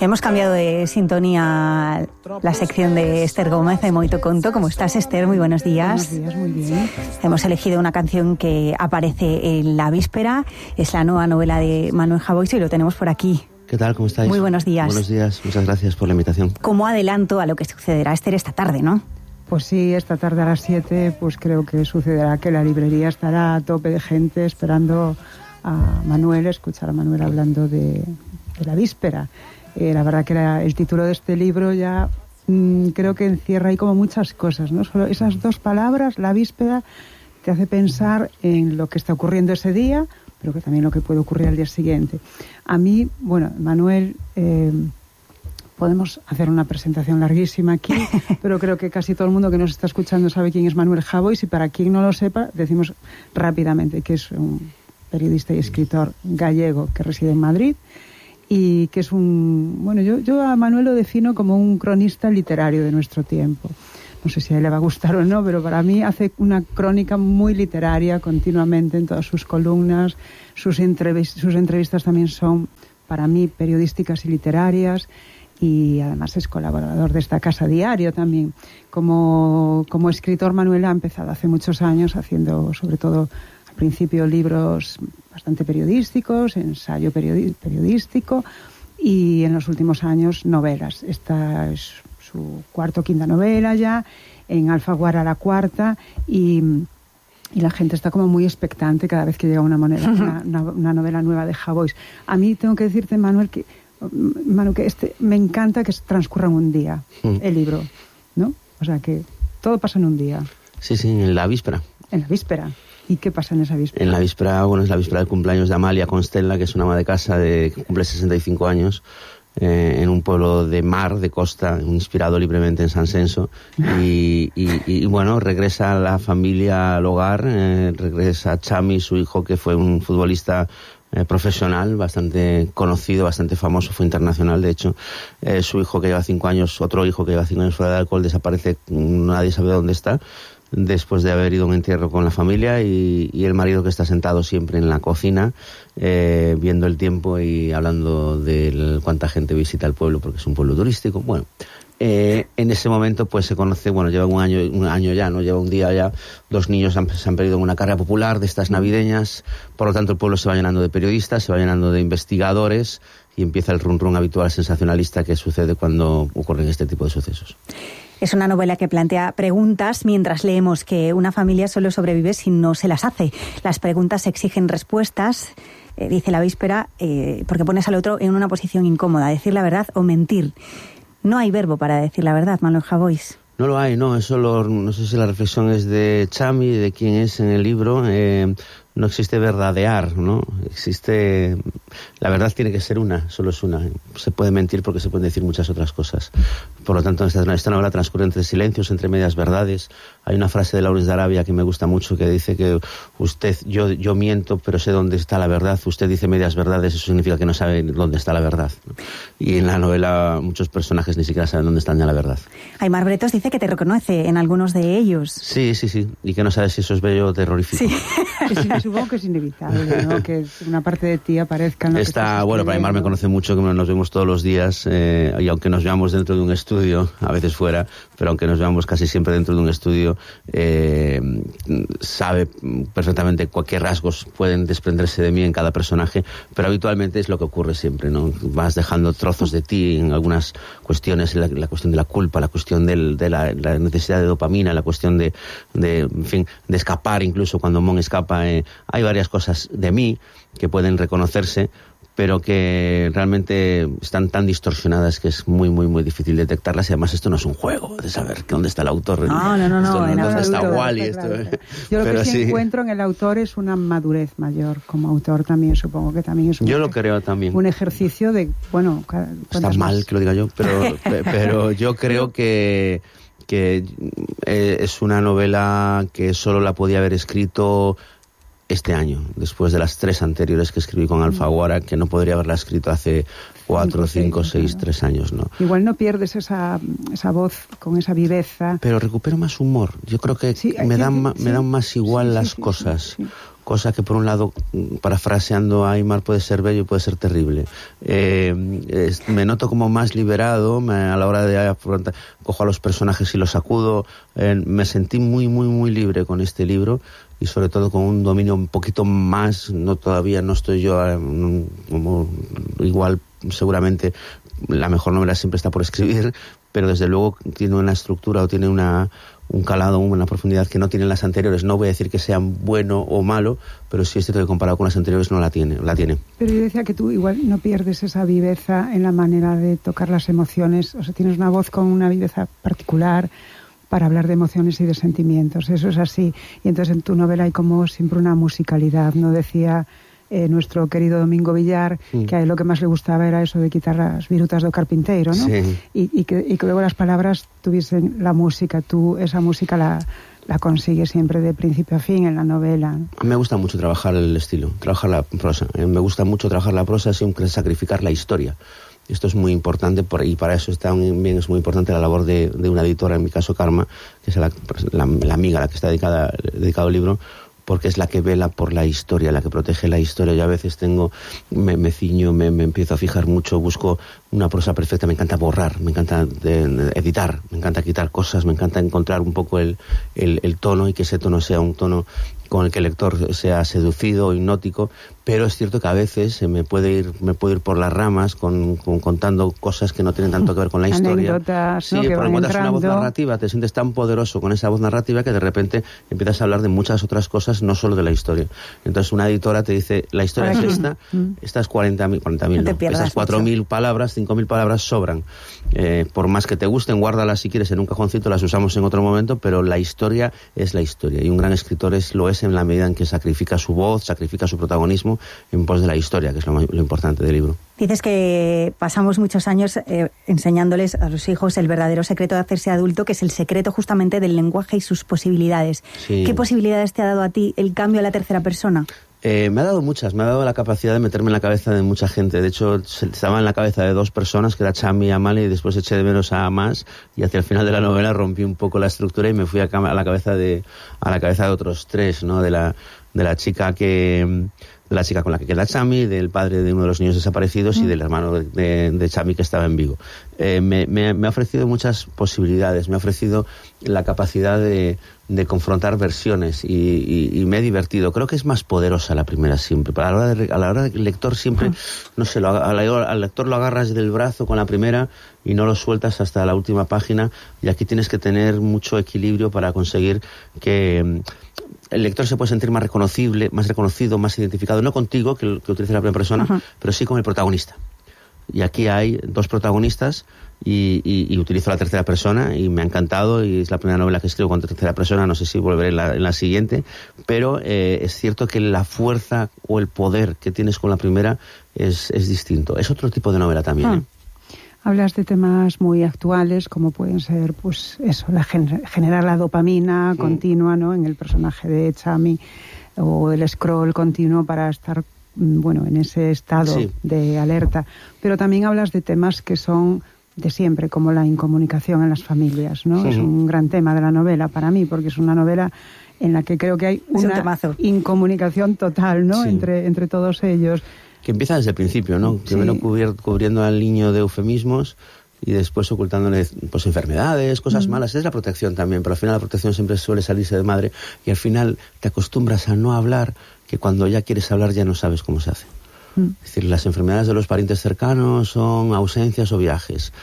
Hemos cambiado de sintonía la sección de Esther Gómez de Moito Conto. ¿Cómo estás, Esther? Muy buenos días. Buenos días, muy bien. Hemos elegido una canción que aparece en La Víspera. Es la nueva novela de Manuel Javois y lo tenemos por aquí. ¿Qué tal? ¿Cómo estáis? Muy buenos días. Buenos días, muchas gracias por la invitación. Como adelanto a lo que sucederá, Esther, esta tarde, ¿no? Pues sí, esta tarde a las 7, pues creo que sucederá que la librería estará a tope de gente esperando a Manuel, escuchar a Manuel hablando de La Víspera. La verdad que el título de este libro ya creo que encierra ahí como muchas cosas, ¿no? Solo esas dos palabras, La Víspera, te hace pensar en lo que está ocurriendo ese día, pero que también lo que puede ocurrir al día siguiente. A mí, bueno, Manuel, podemos hacer una presentación larguísima aquí, pero creo que casi todo el mundo que nos está escuchando sabe quién es Manuel Javois, y para quien no lo sepa, decimos rápidamente que es un periodista y escritor gallego que reside en Madrid, y que es yo a Manuel lo defino como un cronista literario de nuestro tiempo. No sé si a él le va a gustar o no, pero para mí hace una crónica muy literaria continuamente en todas sus columnas. Sus entrevistas también son, para mí, periodísticas y literarias, y además es colaborador de esta casa Diario también. Como escritor, Manuel ha empezado hace muchos años haciendo, sobre todo al principio, libros bastante periodísticos, ensayo periodístico, y en los últimos años novelas. Esta es su cuarta o quinta novela ya, en Alfaguara la cuarta, y la gente está como muy expectante cada vez que llega una novela nueva de Javois. A mí tengo que decirte, Manuel, que me encanta que transcurra en un día el libro, ¿no? O sea, que todo pasa en un día. Sí, en la víspera. En la víspera. ¿Y qué pasa en esa víspera? En la víspera, es la víspera del cumpleaños de Amalia Constella, que es una ama de casa que cumple 65 años, en un pueblo de mar, de costa, inspirado libremente en San Censo, y bueno, regresa la familia al hogar, regresa Chami, su hijo, que fue un futbolista profesional, bastante conocido, bastante famoso, fue internacional, de hecho. Su hijo, que lleva 5 años, otro hijo que lleva 5 años fuera de alcohol, desaparece, nadie sabe dónde está, después de haber ido a un entierro con la familia, y el marido, que está sentado siempre en la cocina, viendo el tiempo y hablando de cuánta gente visita el pueblo, porque es un pueblo turístico. Bueno, en ese momento pues se conoce, lleva un año ya, no lleva un día ya, 2 niños se han perdido en una carrera popular de estas navideñas. Por lo tanto, el pueblo se va llenando de periodistas, se va llenando de investigadores, y empieza el run habitual sensacionalista que sucede cuando ocurren este tipo de sucesos. Es una novela que plantea preguntas mientras leemos que una familia solo sobrevive si no se las hace. Las preguntas exigen respuestas, dice La Víspera, porque pones al otro en una posición incómoda, decir la verdad o mentir. No hay verbo para decir la verdad, Manuel Javois. No lo hay, no. No sé si la reflexión es de Chami, de quién es en el libro. No existe verdadear, ¿no? Existe... La verdad tiene que ser una, solo es una. Se puede mentir porque se pueden decir muchas otras cosas. Por lo tanto, esta novela transcurre entre silencios, entre medias verdades. Hay una frase de Lawrence de Arabia que me gusta mucho, que dice que yo miento, pero sé dónde está la verdad. Usted dice medias verdades, eso significa que no sabe dónde está la verdad, ¿no? Y en la novela muchos personajes ni siquiera saben dónde está ya la verdad. Aymar Bretos dice que te reconoce en algunos de ellos. Sí. Y que no sabe si eso es bello o terrorífico. Sí. Supongo que es inevitable, ¿no? Que una parte de ti aparezca en lo que para Aymar me conoce mucho, que nos vemos todos los días, y aunque nos veamos dentro de un estudio, a veces fuera, pero aunque nos veamos casi siempre dentro de un estudio, sabe perfectamente qué rasgos pueden desprenderse de mí en cada personaje, pero habitualmente es lo que ocurre siempre, ¿no? Vas dejando trozos de ti en algunas cuestiones, la cuestión de la culpa, la cuestión de la necesidad de dopamina, la cuestión de escapar, incluso cuando Mon escapa. Hay varias cosas de mí que pueden reconocerse, pero que realmente están tan distorsionadas que es muy, muy, muy difícil detectarlas. Y además esto no es un juego de saber dónde está el autor. No. ¿Dónde está Wally? Claro. Yo lo que sí encuentro en el autor es una madurez mayor. Como autor también supongo que también es lo creo también. Un ejercicio de, está mal que lo diga yo, pero yo creo que es una novela que solo la podía haber escrito este año, después de las 3 anteriores que escribí con Alfaguara, que no podría haberla escrito hace 4, 5, 6, 3 años, ¿no? Igual no pierdes esa voz con esa viveza. Pero recupero más humor. Yo creo que me dan más igual las cosas. Sí. cosa que por un lado, parafraseando a Aymar, puede ser bello y puede ser terrible. Me noto como más liberado a la hora de afrontar, cojo a los personajes y los sacudo. Me sentí muy, muy, muy libre con este libro, y sobre todo con un dominio un poquito más. Todavía no estoy yo como igual, seguramente la mejor novela siempre está por escribir, pero desde luego tiene una estructura o tiene un calado, una profundidad que no tienen las anteriores. No voy a decir que sean bueno o malo, pero sí es cierto que comparado con las anteriores la tiene. Pero yo decía que tú igual no pierdes esa viveza en la manera de tocar las emociones, o sea, tienes una voz con una viveza particular para hablar de emociones y de sentimientos, eso es así. Y entonces en tu novela hay como siempre una musicalidad, ¿no? Decía nuestro querido Domingo Villar, que a él lo que más le gustaba era eso de quitar las virutas do carpinteiro, ¿no? Sí. Y que luego las palabras tuviesen la música. Tú esa música la consigues siempre de principio a fin en la novela. Me gusta mucho trabajar el estilo, trabajar la prosa. Me gusta mucho trabajar la prosa sin sacrificar la historia. Esto es muy importante, y para eso también es muy importante la labor de una editora, en mi caso Karma, que es la amiga a la que está dedicado el libro, porque es la que vela por la historia, la que protege la historia. Yo a veces me ciño, me empiezo a fijar mucho, busco una prosa perfecta, me encanta borrar, me encanta editar, me encanta quitar cosas, me encanta encontrar un poco el tono, y que ese tono sea un tono con el que el lector sea seducido o hipnótico, pero es cierto que a veces me puede ir por las ramas contando cosas que no tienen tanto que ver con la historia. Anécdotas, sí, ¿no? Que porque van encuentras entrando. una voz narrativa, te sientes tan poderoso con esa voz narrativa que de repente empiezas a hablar de muchas otras cosas, no solo de la historia. Entonces una editora te dice, la historia es esta, estas 40.000, no esas 4.000 palabras, 5.000 palabras sobran. Por más que te gusten, guárdalas si quieres en un cajoncito, las usamos en otro momento, pero la historia es la historia, y un gran escritor lo es en la medida en que sacrifica su voz, sacrifica su protagonismo en pos de la historia, que es lo importante del libro. Dices que pasamos muchos años enseñándoles a los hijos el verdadero secreto de hacerse adulto, que es el secreto justamente del lenguaje y sus posibilidades. Sí. ¿Qué posibilidades te ha dado a ti el cambio a la tercera persona? Me ha dado muchas, me ha dado la capacidad de meterme en la cabeza de mucha gente. De hecho, estaba en la cabeza de 2 personas, que era Chami y Amalia, y después eché de menos a más, y hacia el final de la novela rompí un poco la estructura y me fui a la cabeza de otros 3, ¿no? De la chica con la que queda Chami, del padre de uno de los niños desaparecidos y del hermano de Chami, que estaba en Vigo. Me ha ofrecido muchas posibilidades, me ha ofrecido la capacidad de confrontar versiones, y me he divertido. Creo que es más poderosa la primera siempre. A la hora del lector siempre, no sé, al lector lo agarras del brazo con la primera y no lo sueltas hasta la última página, y aquí tienes que tener mucho equilibrio para conseguir que el lector se puede sentir más reconocido, más identificado, no contigo, que utiliza la primera persona, pero sí con el protagonista. Y aquí hay 2 protagonistas, y utilizo la tercera persona, y me ha encantado, y es la primera novela que escribo con tercera persona. No sé si volveré en la siguiente, pero es cierto que la fuerza o el poder que tienes con la primera es distinto. Es otro tipo de novela también. Hablas de temas muy actuales, como pueden ser, pues eso, generar la dopamina continua, ¿no?, en el personaje de Chami, o el scroll continuo para estar, bueno, en ese estado de alerta. Pero también hablas de temas que son de siempre, como la incomunicación en las familias, ¿no? Es un gran tema de la novela para mí, porque es una novela en la que creo que hay una incomunicación total, ¿no?, entre todos ellos. Que empieza desde el principio, ¿no? Primero cubriendo al niño de eufemismos, y después ocultándole pues enfermedades, cosas malas. Es la protección también, pero al final la protección siempre suele salirse de madre, y al final te acostumbras a no hablar, que cuando ya quieres hablar ya no sabes cómo se hace. Es decir, las enfermedades de los parientes cercanos son ausencias o viajes.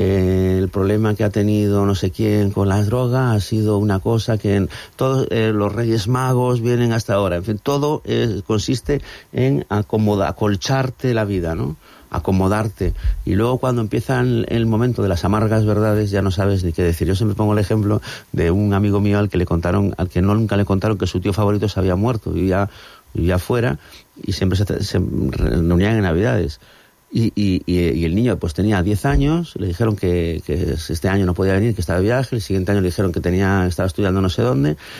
El problema que ha tenido no sé quién con la droga ha sido una cosa que todos los Reyes Magos vienen hasta ahora. En fin, todo consiste en acolcharte la vida, ¿no? Acomodarte. Y luego cuando empieza el momento de las amargas verdades ya no sabes ni qué decir. Yo siempre pongo el ejemplo de un amigo mío al que nunca le contaron que su tío favorito se había muerto, vivía fuera, y siempre se reunían en Navidades. Y el niño pues tenía 10 años, le dijeron que este año no podía venir, que estaba de viaje, el siguiente año le dijeron que estaba estudiando no sé dónde,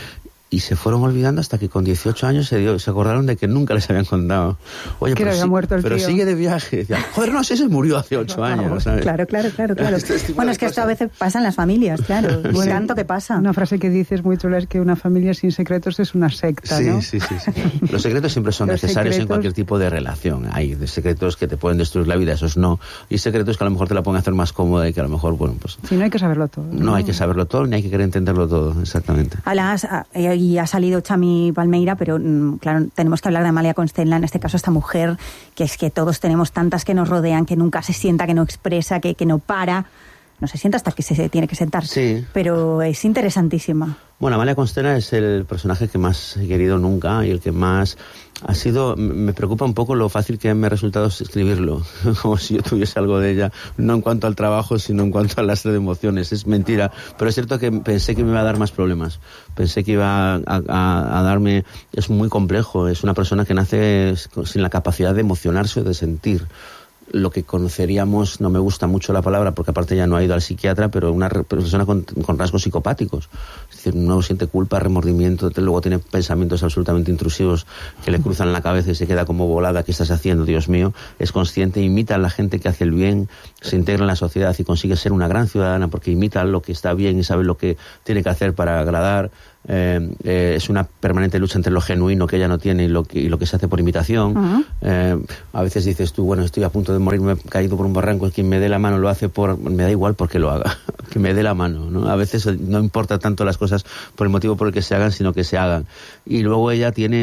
Y se fueron olvidando hasta que con 18 años se acordaron de que nunca les habían contado. Oye, que había muerto el pero tío. Sigue de viaje. Decía, joder, no, ese murió hace 8 años, ¿sabes? Claro. Bueno, es que esto a veces pasa en las familias, claro. Bueno, tanto que pasa. Una frase que dices muy chula es que una familia sin secretos es una secta, ¿no? Sí. Los secretos siempre son necesarios en cualquier tipo de relación. Hay secretos que te pueden destruir la vida, esos no. Y secretos que a lo mejor te la pueden hacer más cómoda y que a lo mejor, bueno, pues... Sí, no hay que saberlo todo. No hay que saberlo todo, ni hay que querer entenderlo todo, exactamente. Hablas, y ha salido Chami Palmeira, pero claro, tenemos que hablar de Amalia Constenla, en este caso esta mujer, que es que todos tenemos tantas que nos rodean, que nunca se sienta, que no expresa, que no para. No se sienta hasta que se tiene que sentar. Sí. Pero es interesantísima. Bueno, Amalia Constenla es el personaje que más he querido nunca y el que más ha sido... Me preocupa un poco lo fácil que me ha resultado escribirlo, como si yo tuviese algo de ella, no en cuanto al trabajo, sino en cuanto al lastre de emociones. Es mentira, pero es cierto que pensé que me iba a dar más problemas. Pensé que iba a darme... Es muy complejo, es una persona que nace sin la capacidad de emocionarse o de sentir. Lo que conoceríamos, no me gusta mucho la palabra porque aparte ya no ha ido al psiquiatra, pero una persona con rasgos psicopáticos. Es decir, no siente culpa, remordimiento, luego tiene pensamientos absolutamente intrusivos que le cruzan la cabeza y se queda como volada. ¿Qué estás haciendo, Dios mío? Es consciente, imita a la gente que hace el bien, se integra en la sociedad y consigue ser una gran ciudadana porque imita lo que está bien y sabe lo que tiene que hacer para agradar. Es una permanente lucha entre lo genuino que ella no tiene y lo que se hace por imitación. Uh-huh. A veces dices tú, bueno, estoy a punto de morir, me he caído por un barranco, quien me dé la mano lo hace me da igual porque lo haga, que me dé la mano, ¿no? A veces no importa tanto las cosas por el motivo por el que se hagan, sino que se hagan. Y luego ella tiene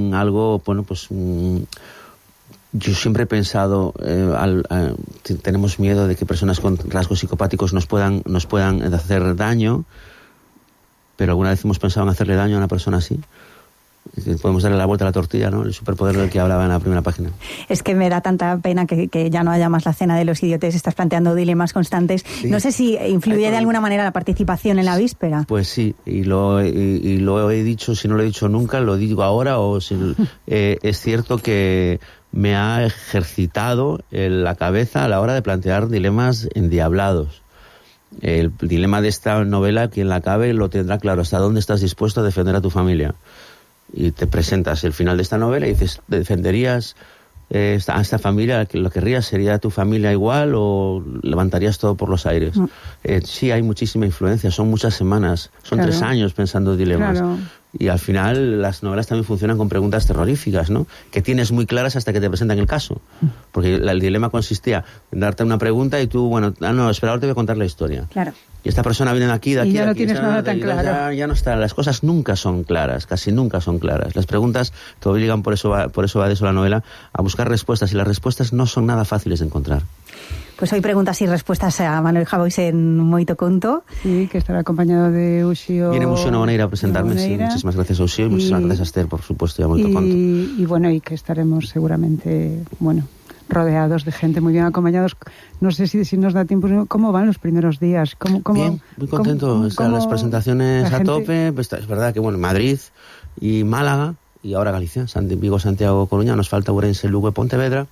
yo siempre he pensado, tenemos miedo de que personas con rasgos psicopáticos nos puedan hacer daño. Pero alguna vez hemos pensado en hacerle daño a una persona así. Podemos darle la vuelta a la tortilla, ¿no? El superpoder del que hablaba en la primera página. Es que me da tanta pena que ya no haya más la cena de los idiotes. Estás planteando dilemas constantes. Sí. No sé si influye de alguna manera la participación en la víspera. Pues sí, y lo he dicho, si no lo he dicho nunca, lo digo ahora. Es cierto que me ha ejercitado la cabeza a la hora de plantear dilemas endiablados. El dilema de esta novela, quien la acabe lo tendrá claro, hasta dónde estás dispuesto a defender a tu familia. Y te presentas el final de esta novela y dices, ¿defenderías a esta familia? ¿Lo querrías? ¿Sería tu familia igual o levantarías todo por los aires? Sí, hay muchísima influencia, son muchas semanas, son 3 años pensando dilemas. Claro. Y al final las novelas también funcionan con preguntas terroríficas, ¿no? Que tienes muy claras hasta que te presentan el caso. Porque el dilema consistía en darte una pregunta y tú, espera, ahora te voy a contar la historia. Claro. Y esta persona viene de aquí, y ya no tienes nada tan claro. Ya no está, las cosas nunca son claras, casi nunca son claras. Las preguntas te obligan, por eso va de eso la novela, a buscar respuestas, y las respuestas no son nada fáciles de encontrar. Pues hoy preguntas y respuestas a Manuel Javois en Moito Conto. Sí, que estará acompañado de Uxío. Viene Uxío Nogueira a presentarme, sí. Muchísimas gracias a Uxío y muchísimas gracias a Esther, por supuesto, y a Moito Conto. Y que estaremos seguramente, rodeados de gente, muy bien acompañados. No sé si nos da tiempo. ¿Cómo van los primeros días? Bien, muy contento. Están las presentaciones a tope. Pues es verdad que, Madrid y Málaga, y ahora Galicia, Vigo, Santiago, Coruña, nos falta Ourense, Lugo y Pontevedra,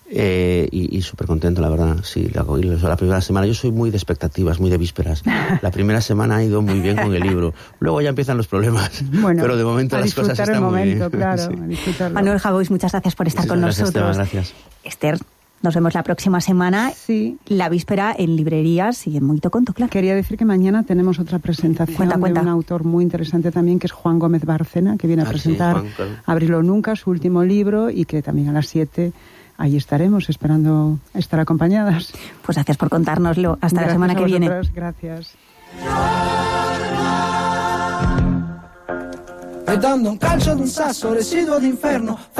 y súper contento, la verdad. Sí, la primera semana, yo soy muy de expectativas, muy de vísperas. La primera semana ha ido muy bien con el libro, luego ya empiezan los problemas, pero de momento las cosas están muy bien. Claro, sí. Manuel Javois, muchas gracias por estar con nosotros. Esteban, gracias. Esther, nos vemos la próxima semana. Sí. La víspera en librerías y en Moito Conto, claro. Quería decir que mañana tenemos otra presentación de un autor muy interesante también, que es Juan Gómez Bárcena, que viene a presentar Abril o Nunca, su último libro, y que también a las 7 ahí estaremos esperando estar acompañadas. Pues gracias por contárnoslo. Hasta la semana que viene. Gracias. Dando un calcio ad un sasso residuo d'inferno.